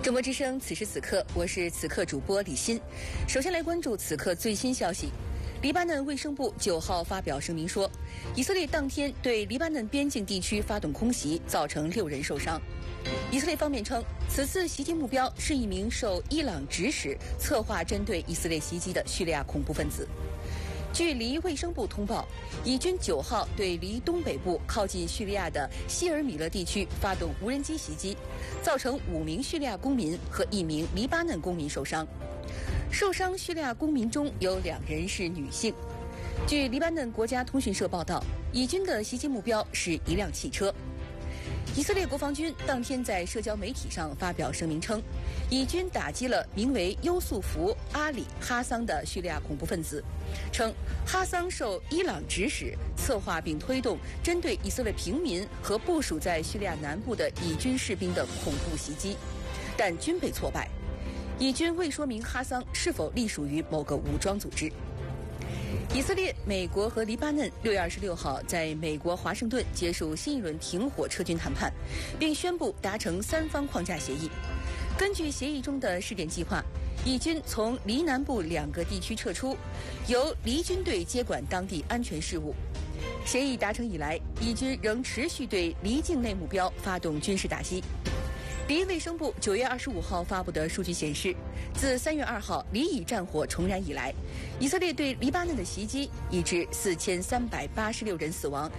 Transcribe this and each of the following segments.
中国之声，此时此刻，我是此刻主播李欣。首先来关注此刻最新消息。黎巴嫩卫生部9号发表声明说，以色列当天对黎巴嫩边境地区发动空袭，造成6人受伤。以色列方面称，此次袭击目标是一名受伊朗指使策划针对以色列袭击的叙利亚恐怖分子。据黎卫生部通报，以军9号对黎东北部靠近叙利亚的希尔米勒地区发动无人机袭击，造成5名叙利亚公民和1名黎巴嫩公民受伤。受伤叙利亚公民中有2人是女性。据黎巴嫩国家通讯社报道，以军的袭击目标是一辆汽车。以色列国防军当天在社交媒体上发表声明称，以军打击了名为优素福·阿里·哈桑的叙利亚恐怖分子，称哈桑受伊朗指使策划并推动针对以色列平民和部署在叙利亚南部的以军士兵的恐怖袭击，但均被挫败。以军未说明哈桑是否隶属于某个武装组织。以色列、美国和黎巴嫩6月26号在美国华盛顿结束新一轮停火撤军谈判，并宣布达成3方框架协议。根据协议中的试点计划，以军从黎南部2个地区撤出，由黎军队接管当地安全事务。协议达成以来，以军仍持续对黎境内目标发动军事打击。黎卫生部9月25号发布的数据显示，自3月2号黎以战火重燃以来，以色列对黎巴嫩的袭击已致4386人死亡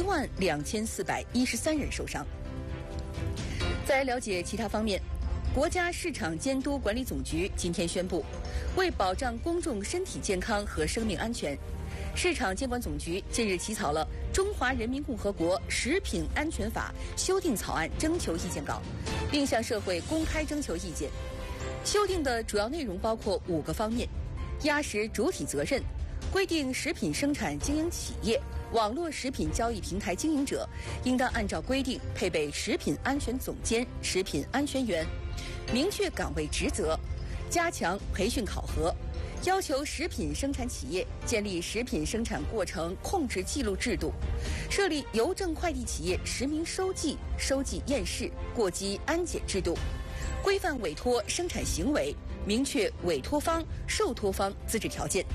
，12413人受伤。再了解其他方面，国家市场监督管理总局今天宣布，为保障公众身体健康和生命安全，市场监管总局近日起草了《中华人民共和国食品安全法》修订草案征求意见稿，并向社会公开征求意见。修订的主要内容包括5个方面：压实主体责任，规定食品生产经营企业、网络食品交易平台经营者应当按照规定配备食品安全总监、食品安全员，明确岗位职责，加强培训考核，要求食品生产企业建立食品生产过程控制记录制度，设立邮政快递企业实名收寄、收寄验视、过机安检制度，规范委托生产行为，明确委托方、受托方资质条件。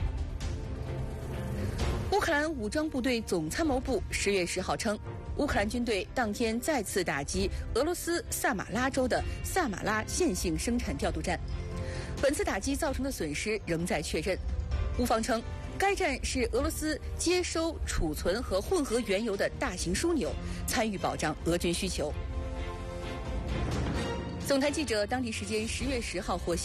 乌克兰武装部队总参谋部10月10号称，乌克兰军队当天再次打击俄罗斯萨马拉州的萨马拉线性生产调度站。本次打击造成的损失仍在确认。乌方称，该站是俄罗斯接收、储存和混合原油的大型枢纽，参与保障俄军需求。总台记者当地时间10月10号获悉，